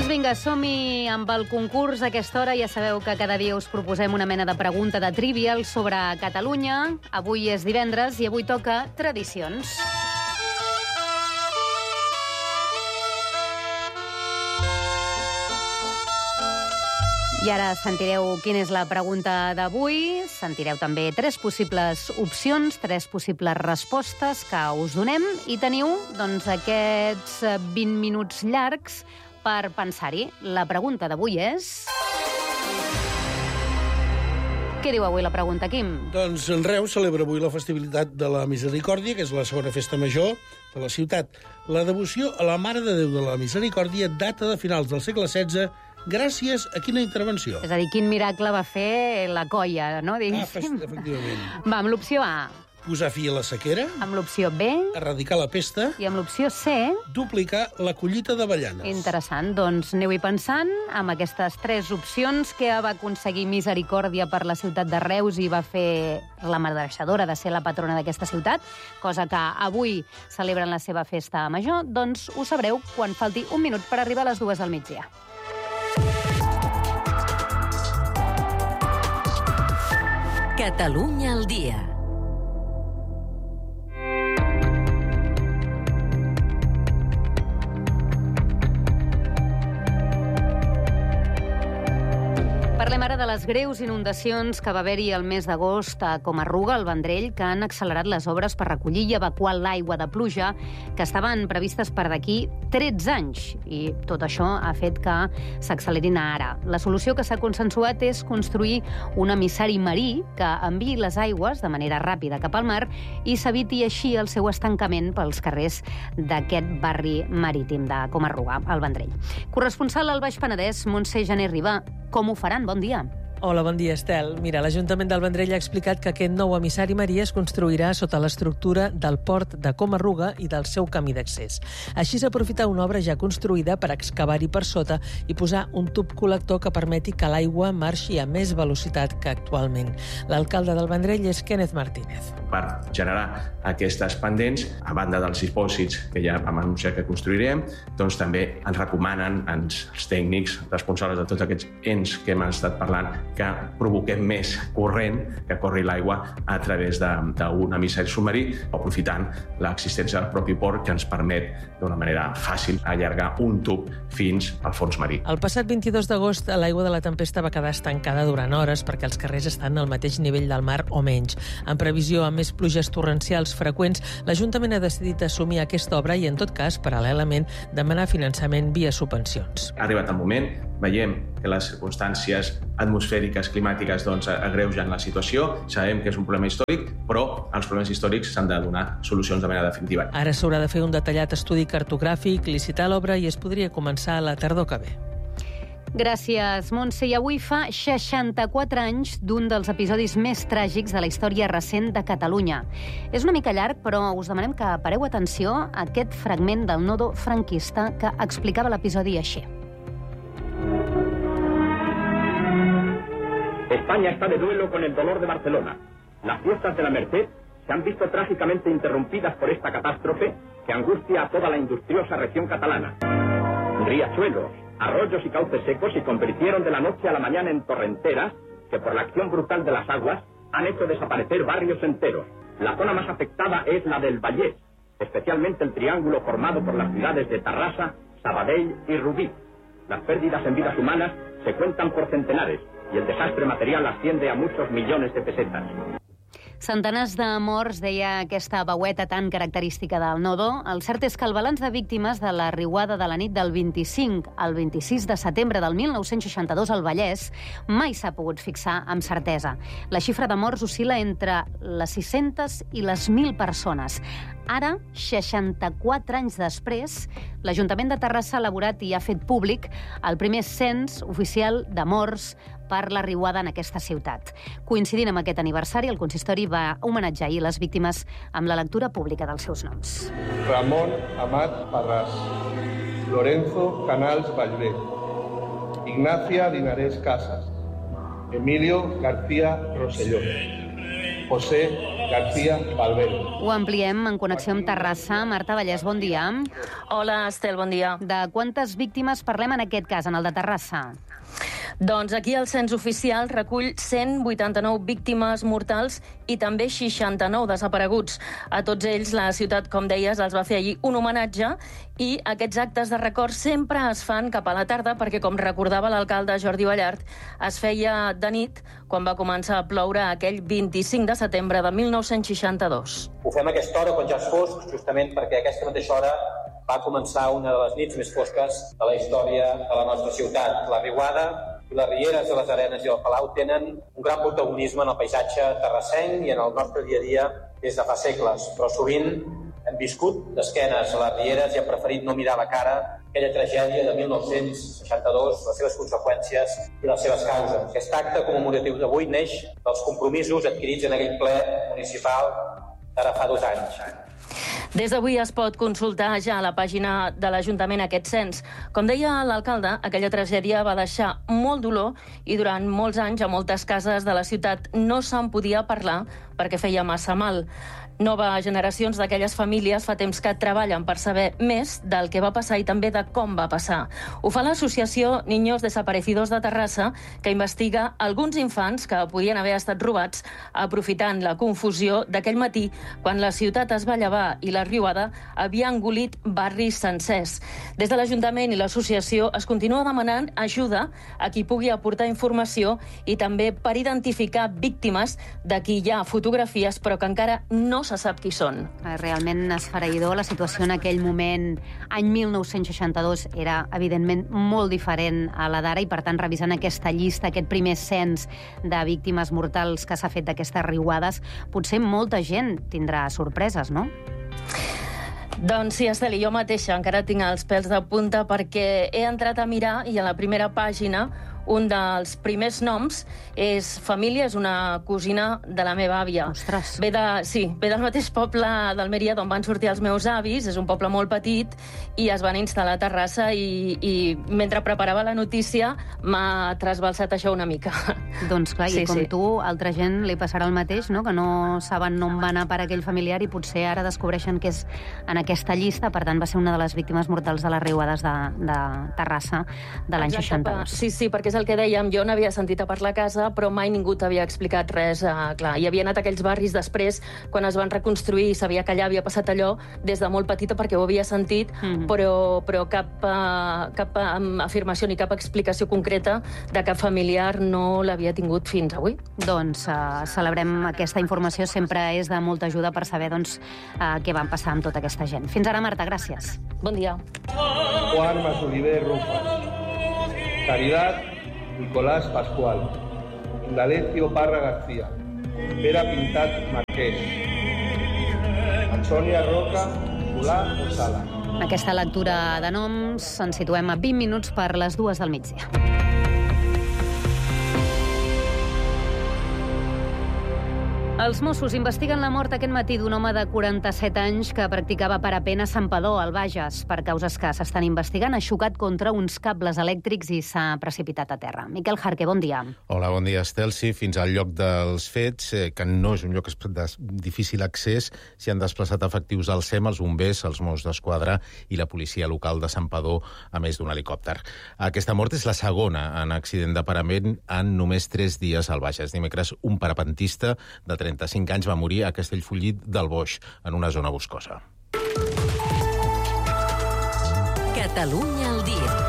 vinga, som-hi amb el concurs. A aquesta hora ja sabeu que cada dia us proposem una mena de pregunta de trivial sobre Catalunya. Avui és divendres i avui toca tradicions. I ara sentireu quina és la pregunta d'avui. Sentireu també 3 possibles opcions, 3 possibles respostes que us donem i teniu aquests 20 minuts llargs per pensar-hi. La pregunta d'avui és... Què diu avui la pregunta, Quim? Doncs en Reus celebra avui la festivitat de la Misericòrdia, que és la segona festa major de la ciutat. La devoció a la Mare de Déu de la Misericòrdia data de finals del segle XVI gràcies a quina intervenció? És a dir, quin miracle va fer la colla, no? Efectivament. Va, amb l'opció A. Posar fi a la sequera. Amb l'opció B. Erradicar la pesta. I amb l'opció C. Duplicar la collita d'avellanes. Interessant. Doncs aneu-hi pensant amb aquestes 3 opcions que va aconseguir Misericòrdia per la ciutat de Reus i va fer la mereixedora de ser la patrona d'aquesta ciutat, cosa que avui celebren la seva festa major. Doncs ho sabreu quan falti un minut per arribar a les 2 del migdia. Catalunya al dia. Parlem ara de les greus inundacions que va haver-hi el mes d'agost a Coma-ruga, al Vendrell, que han accelerat les obres per recollir i evacuar l'aigua de pluja que estaven previstes per d'aquí 13 anys. I tot això ha fet que s'accelerin ara. La solució que s'ha consensuat és construir un emissari marí que enviï les aigües de manera ràpida cap al mar i s'eviti així el seu estancament pels carrers d'aquest barri marítim de Coma-ruga, al Vendrell. Corresponsal al Baix Penedès, Montse Jané Ribà. Com ho faran? Bon dia. Hola, bon dia, Estel. Mira, l'Ajuntament del Vendrell ha explicat que aquest nou emissari marí es construirà sota l'estructura del port de Coma-ruga i del seu camí d'accés. Així s'aprofita una obra ja construïda per excavar-hi per sota i posar un tub col·lector que permeti que l'aigua marxi a més velocitat que actualment. L'alcalde del Vendrell és Kenneth Martínez. Per generar aquestes pendents, a banda dels dipòsits que ja vam anunciar que construirem, doncs també ens recomanen els tècnics responsables de tots aquests ens que hem estat parlant que provoquem més corrent, que corri l'aigua a través d'un emissari submarí, aprofitant l'existència del propi port que ens permet d'una manera fàcil allargar un tub fins al fons marí. El passat 22 d'agost l'aigua de la tempesta va quedar estancada durant hores perquè els carrers estan al mateix nivell del mar o menys. En previsió a més pluges torrencials freqüents, l'Ajuntament ha decidit assumir aquesta obra i, en tot cas, paral·lelament, demanar finançament via subvencions. Ha arribat el moment, veiem que les circumstàncies atmosfèriques, climàtiques, agreugen la situació. Sabem que és un problema històric, però als problemes històrics s'han de donar solucions de manera definitiva. Ara s'haurà de fer un detallat estudi cartogràfic, licitar l'obra i es podria començar a la tardor que ve. Gràcies, Montse. I avui fa 64 anys d'un dels episodis més tràgics de la història recent de Catalunya. És una mica llarg, però us demanem que pareu atenció a aquest fragment del nodo franquista que explicava l'episodi així. España está de duelo con el dolor de Barcelona. Las fiestas de la Merced se han visto trágicamente interrumpidas por esta catástrofe que angustia a toda la industriosa región catalana. Riachuelos, arroyos y cauces secos se convirtieron de la noche a la mañana en torrenteras que por la acción brutal de las aguas han hecho desaparecer barrios enteros. La zona más afectada es la del Vallès, especialmente el triángulo formado por las ciudades de Tarrasa, Sabadell y Rubí. Las pérdidas en vidas humanas se cuentan por centenares y el desastre material asciende a muchos millones de pesetas. Centenars de morts, deia aquesta veueta tan característica del nodo. El cert és que el balanç de víctimes de la riuada de la nit del 25 al 26 de setembre del 1962 al Vallès mai s'ha pogut fixar amb certesa. La xifra de morts oscil·la entre les 600 i les 1.000 persones. Ara, 64 anys després, l'Ajuntament de Terrassa ha elaborat i ha fet públic el primer cens oficial de morts per la riuada en aquesta ciutat. Coincidint amb aquest aniversari, el consistori va homenatjar ahir les víctimes amb la lectura pública dels seus noms. Ramon Amat Parràs, Lorenzo Canals Vallvé, Ignacia Linares Casas, Emilio García Rosselló, José García Valverde. Ho ampliem en connexió amb Terrassa. Marta Vallès, bon dia. Hola, Estel, bon dia. De quantes víctimes parlem en aquest cas, en el de Terrassa? Doncs aquí el cens oficial recull 189 víctimes mortals i també 69 desapareguts. A tots ells, la ciutat, com deies, els va fer ahir un homenatge i aquests actes de record sempre es fan cap a la tarda perquè, com recordava l'alcalde Jordi Ballart, es feia de nit quan va començar a ploure aquell 25 de setembre de 1962. Ho fem a aquesta hora, quan ja és fosc, justament perquè a aquesta mateixa hora va començar una de les nits més fosques de la història de la nostra ciutat. La riuada i les rieres de les Arenes i el Palau tenen un gran protagonisme en el paisatge terrassenc i en el nostre dia a dia des de fa segles, però sovint hem viscut d'esquenes a les rieres i hem preferit no mirar a la cara aquella tragèdia de 1962, les seves conseqüències i les seves causes. Aquest acte commemoratiu d'avui neix dels compromisos adquirits en aquell ple municipal d'ara fa 2 anys. Des d'avui es pot consultar ja a la pàgina de l'Ajuntament aquest cens. Com deia l'alcalde, aquella tragèdia va deixar molt dolor i durant molts anys a moltes cases de la ciutat no se'n podia parlar perquè feia massa mal. Noves generacions d'aquelles famílies fa temps que treballen per saber més del que va passar i també de com va passar. Ho fa l'associació Niños Desaparecidos de Terrassa, que investiga alguns infants que podien haver estat robats aprofitant la confusió d'aquell matí quan la ciutat es va llevar i la riuada havia engolit barris sencers. Des de l'Ajuntament i l'associació es continua demanant ajuda a qui pugui aportar informació i també per identificar víctimes de qui hi ha fotografies però que encara no se sap qui són. Realment esfereïdor. La situació en aquell moment, any 1962, era evidentment molt diferent a la d'ara i, per tant, revisant aquesta llista, aquest primer cens de víctimes mortals que s'ha fet d'aquestes riuades, potser molta gent tindrà sorpreses, no? Doncs sí, Esteli, jo mateixa encara tinc els pèls de punta perquè he entrat a mirar i a la primera pàgina un dels primers noms és Família, és una cosina de la meva àvia. Ostres! Ve del mateix poble d'Almeria d'on van sortir els meus avis, és un poble molt petit, i es van instal·lar a Terrassa i mentre preparava la notícia m'ha trasbalsat això una mica. Doncs clar, i com sí. tu, altra gent li passarà el mateix, no? Que no saben on va anar per aquell familiar i potser ara descobreixen que és en aquesta llista, per tant va ser una de les víctimes mortals de les riuades de Terrassa de l'any 62. Sí, perquè és el que dèiem, jo n'havia sentit a parlar a casa, però mai ningú t'havia explicat res. Clar, hi havia anat a aquells barris després, quan es van reconstruir i sabia que allà havia passat allò des de molt petita perquè ho havia sentit, però cap afirmació ni cap explicació concreta de cap familiar no l'havia tingut fins avui. Doncs celebrem aquesta informació, sempre és de molta ajuda per saber què van passar amb tota aquesta gent. Fins ara, Marta, gràcies. Bon dia. Juan Masoliver Rufas. Caridad Nicolás Pascual. Indalecio Parra García. Pere Pintat Marquès. Antònia Roca Solà Sala. En aquesta lectura de noms ens situem a 20 minuts per les 2 del migdia. Els Mossos investiguen la mort aquest matí d'un home de 47 anys que practicava parapent a Santpedor, al Bages. Per causes que s'estan investigant, ha xocat contra uns cables elèctrics i s'ha precipitat a terra. Miquel Jarque, bon dia. Hola, bon dia, Estel. Sí, fins al lloc dels fets, que no és un lloc de difícil accés, s'hi han desplaçat efectius del SEM, els bombers, els Mossos d'Esquadra i la policia local de Santpedor, a més d'un helicòpter. Aquesta mort és la segona en accident de parapent en només 3 dies al Bages. Dimecres, un parapentista de 35 anys va morir a Castellfollit del Boix, en una zona boscosa. Catalunya al dia.